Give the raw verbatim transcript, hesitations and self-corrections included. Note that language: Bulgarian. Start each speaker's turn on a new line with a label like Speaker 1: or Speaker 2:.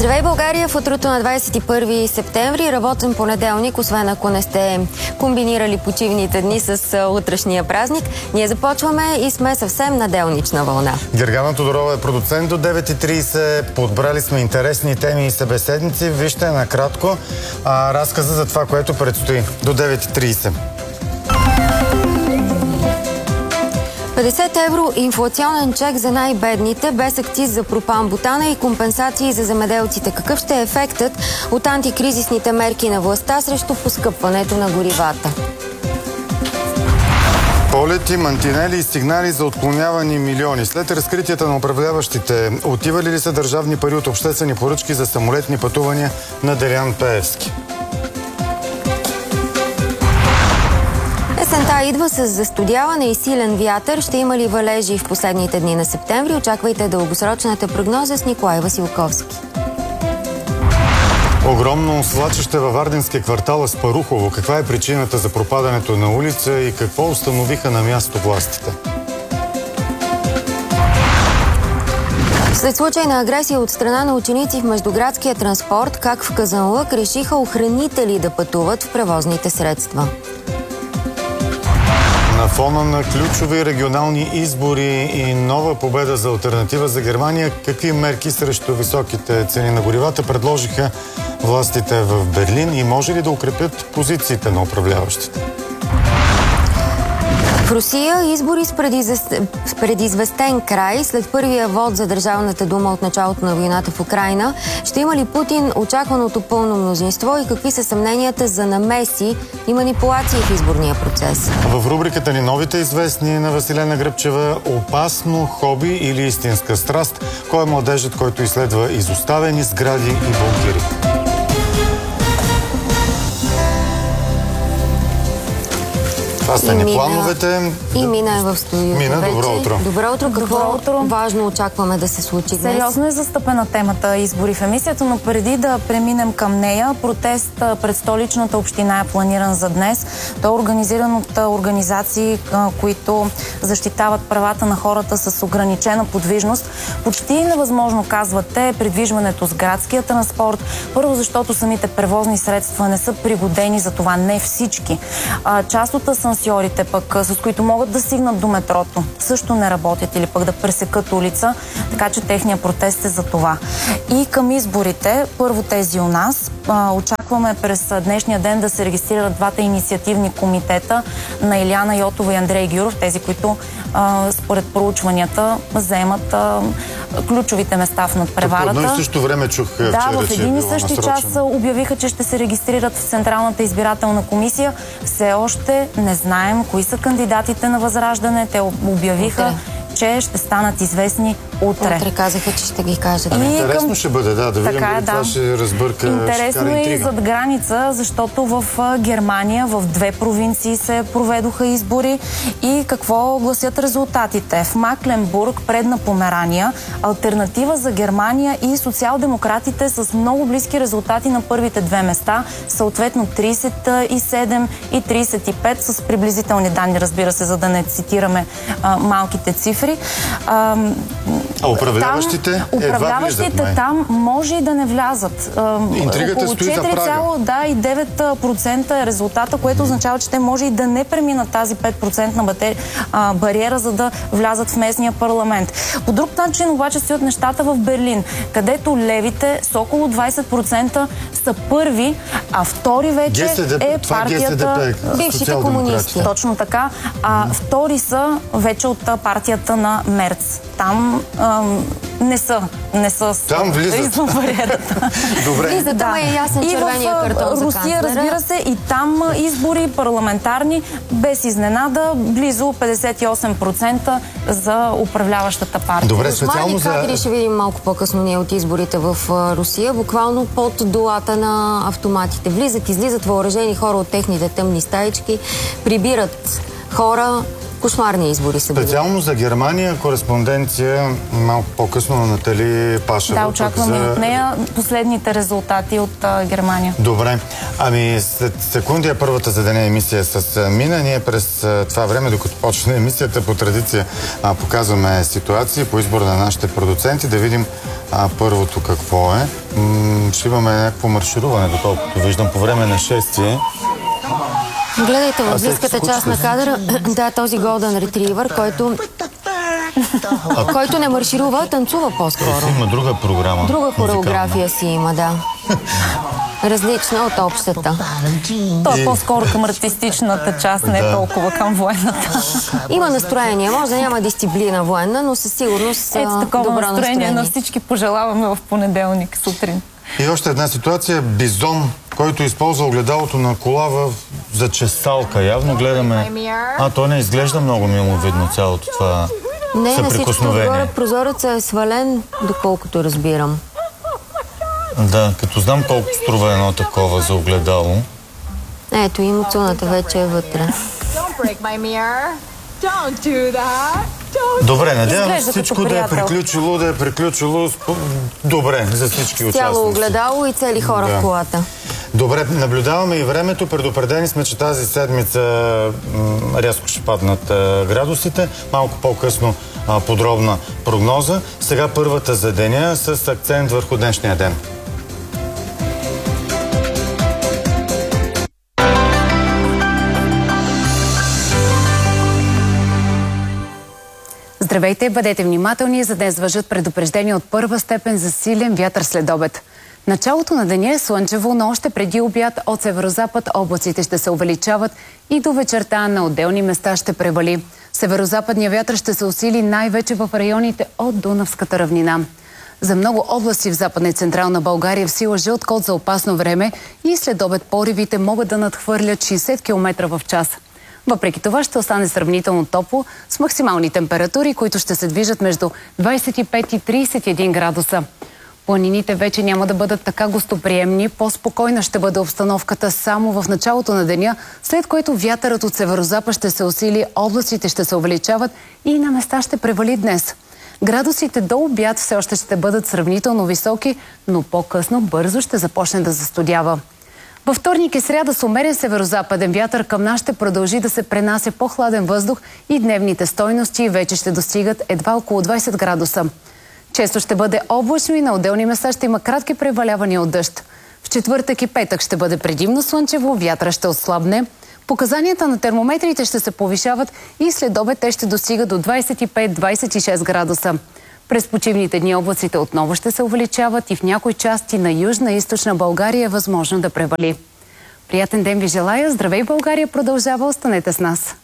Speaker 1: Здравей, България! В утрото на двадесет и първи септември, работен понеделник, освен ако не сте комбинирали почивните дни с утрешния празник. Ние започваме и сме съвсем на делнична вълна.
Speaker 2: Гергана Тодорова е продуцент до девет и тридесет. Подбрали сме интересни теми и събеседници. Вижте накратко а, разказа за това, което предстои до девет и тридесет.
Speaker 1: петдесет евро инфлационен чек за най-бедните, без акциз за пропан-бутана и компенсации за земеделците. Какъв ще е ефектът от антикризисните мерки на властта срещу поскъпването на горивата?
Speaker 2: Полети, мантинели и сигнали за отклонявани милиони. След разкритията на управляващите, отивали ли са държавни пари от обществени поръчки за самолетни пътувания на Делян Пеевски?
Speaker 1: Есента идва с застудяване и силен вятър. Ще има ли валежи в последните дни на септември? Очаквайте дългосрочната прогноза с Николай Василковски.
Speaker 2: Огромно свлачище във Вардинския квартал Аспарухово. Каква е причината за пропадането на улица и какво установиха на място властите?
Speaker 1: След случай на агресия от страна на ученици в междуградския транспорт, как в Казанлък решиха охранители да пътуват в превозните средства.
Speaker 2: На фона на ключови регионални избори и нова победа за Алтернатива за Германия, какви мерки срещу високите цени на горивата предложиха властите в Берлин и може ли да укрепят позициите на управляващите?
Speaker 1: В Русия избори с предизвестен край след първия вод за Държавната дума от началото на войната в Украйна. Ще има ли Путин очакваното пълно мнозинство и какви са съмненията за намеси и манипулации в изборния процес?
Speaker 2: В рубриката ни новите известни на Василена Гръбчева опасно хоби или истинска страст? Кой е младежът, който изследва изоставени сгради и бункери? Това са ни плановете.
Speaker 1: И Мина е в студиото.
Speaker 2: Мина, добро утро.
Speaker 1: Добро утро. Какво
Speaker 3: добро утро.
Speaker 1: важно очакваме да се случи днес?
Speaker 3: Сериозно е застъпена темата избори в емисията, но преди да преминем към нея, протест пред столичната община е планиран за днес. Той е организиран от организации, които защитават правата на хората с ограничена подвижност. Почти невъзможно, казват те, придвижването с градския транспорт. Първо, защото самите превозни средства не са пригодени за това. Не всички. Част от асансьорите пък, с които могат да стигнат до метрото, също не работят или пък да пресекат улица, така че техния протест е за това. И към изборите, първо тези у нас, очакваме през днешния ден да се регистрират двата инициативни комитета на Илияна Йотова и Андрей Гюров, тези, които според проучванията заемат ключовите места в надпреварата.
Speaker 2: По едно и също време чух вчера,
Speaker 3: Да, в един и същи час
Speaker 2: насрочено.
Speaker 3: обявиха, че ще се регистрират в Централната избирателна комисия. Все още не знаем кои са кандидатите на Възраждане. Те обявиха,
Speaker 1: Утре.
Speaker 3: че ще станат известни утре.
Speaker 1: Утре казаха, че ще ги кажат.
Speaker 2: Ами, интересно към... ще бъде, да, да видим
Speaker 3: така,
Speaker 2: дали
Speaker 3: да.
Speaker 2: това ще разбърка.
Speaker 3: Интересно е и зад граница, защото в Германия в две провинции се проведоха избори и какво гласят резултатите. В Макленбург, предна Померания, Алтернатива за Германия и социал-демократите с много близки резултати на първите две места, съответно тридесет и седем и тридесет и пет, с приблизителни данни, разбира се, за да не цитираме а, малките цифри. А,
Speaker 2: А управляващите
Speaker 3: там, управляващите
Speaker 2: влизат,
Speaker 3: там може и да не влязат.
Speaker 2: Интригата
Speaker 3: Около
Speaker 2: стои за прага.
Speaker 3: четири цяло девет процента е резултата, което означава, че те може и да не преминат тази пет процентна бариера, за да влязат в местния парламент. По друг начин обаче стоят нещата в Берлин, където левите с около двадесет процента са първи, а втори вече
Speaker 2: ГСДП,
Speaker 3: е
Speaker 2: това
Speaker 3: партията...
Speaker 1: Бившите комунисти.
Speaker 3: Точно така. А втори са вече от партията на Мерц. Там ам, не са. Не са
Speaker 2: Там влизат.
Speaker 3: бариерата.
Speaker 2: Добре.
Speaker 1: Влизат,
Speaker 3: Да.
Speaker 1: ама е ясен червения
Speaker 3: И в
Speaker 1: картон за
Speaker 3: Русия,
Speaker 1: канцлера.
Speaker 3: разбира се, и там избори парламентарни, без изненада, близо петдесет и осем процента за управляващата партия.
Speaker 2: Добре, специално
Speaker 1: Мали
Speaker 2: за...
Speaker 1: кадри ще видим малко по-късно ние от изборите в Русия, буквално под долата на автоматите. Влизат, излизат въоръжени хора от техните тъмни стаички, прибират хора. Кошмарни избори са били.
Speaker 2: Специално за Германия кореспонденция малко по-късно на Натали Пашева.
Speaker 3: Да, очакваме
Speaker 2: за...
Speaker 3: от нея последните резултати от а, Германия.
Speaker 2: Добре. Ами след секунди е първата за деня емисия с Мина. Ние през а, това време, докато почне емисията, по традиция а, показваме ситуации по избор на нашите продуценти, да видим А първото какво е? М- ще имаме някакво маршируване, доколкото виждам, по време на шествие.
Speaker 1: Гледайте в близката част на кадъра, да, този Golden Retriever, който, който не марширува, танцува по-скоро.
Speaker 2: Има друга програма.
Speaker 1: Друга хореография си има, да. Различна от общата.
Speaker 3: То е по-скоро към артистичната част, не
Speaker 2: да.
Speaker 3: толкова към военната.
Speaker 1: Има настроение, може да няма дисциплина военна, но със сигурност
Speaker 3: Ето такова
Speaker 1: добро
Speaker 3: настроение,
Speaker 1: настроение
Speaker 3: на всички пожелаваме в понеделник сутрин.
Speaker 2: И още една ситуация. Бизон, който използва огледалото на кола в зачесалка. Явно гледаме... А, то не изглежда много миловидно цялото това
Speaker 1: Не, на всичко
Speaker 2: съприкосновение.
Speaker 1: отгоре прозорецът е свален, доколкото разбирам.
Speaker 2: Да, като знам колко струва едно такова за огледало.
Speaker 1: Ето, и муцуната вече е вътре.
Speaker 2: Добре, надявам
Speaker 3: Изглежда
Speaker 2: всичко
Speaker 3: като
Speaker 2: да е
Speaker 3: приятел.
Speaker 2: приключило, да е приключило спо- добре за всички участници.
Speaker 1: Цяло огледало и цели хора
Speaker 2: Да.
Speaker 1: в колата.
Speaker 2: Добре, наблюдаваме и времето. Предупредени сме, че тази седмица м, рязко ще паднат а, градусите. Малко по-късно а, подробна прогноза. Сега първата за деня с акцент върху днешния ден.
Speaker 4: Здравейте, бъдете внимателни, за днес важат предупреждения от първа степен за силен вятър след обед. Началото на деня е слънчево, но още преди обяд от северозапад облаците ще се увеличават и до вечерта на отделни места ще превали. Северозападният вятър ще се усили най-вече в районите от Дунавската равнина. За много области в Западна и Централна България в сила жълт код за опасно време и след обед поривите могат да надхвърлят шейсет километра в час. Въпреки това ще остане сравнително топло с максимални температури, които ще се движат между двадесет и пет и тридесет и един градуса. Планините вече няма да бъдат така гостоприемни, по-спокойна ще бъде обстановката само в началото на деня, след което вятърът от северозапад ще се усили, облаците ще се увеличават и на места ще превали днес. Градусите до обяд все още ще бъдат сравнително високи, но по-късно бързо ще започне да застудява. Във вторник и сряда с умерен северозападен вятър към нас ще продължи да се пренася по-хладен въздух и дневните стойности вече ще достигат едва около двадесет градуса. Често ще бъде облачно и на отделни места ще има кратки превалявания от дъжд. В четвъртък и петък ще бъде предимно слънчево, вятъра ще отслабне. Показанията на термометрите ще се повишават и след обед те ще достигат до двадесет и пет до двадесет и шест градуса. През почивните дни облаците отново ще се увеличават и в някои части на Южна и Източна България е възможно да превали. Приятен ден ви желая! Здравей, България! Продължава, останете с нас!